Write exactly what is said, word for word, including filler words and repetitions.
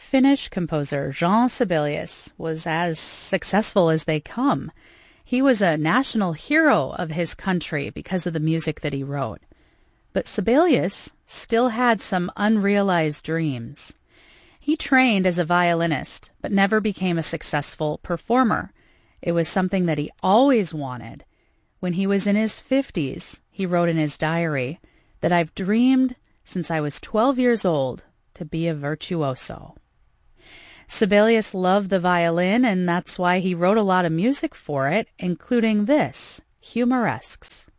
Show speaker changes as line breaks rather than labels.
Finnish composer Jean Sibelius was as successful as they come. He was a national hero of his country because of the music that he wrote. But Sibelius still had some unrealized dreams. He trained as a violinist, but never became a successful performer. It was something that he always wanted. When he was in his fifties, he wrote in his diary that I've dreamed since I was twelve years old to be a virtuoso. Sibelius loved the violin, and that's why he wrote a lot of music for it, including this, Humoresques.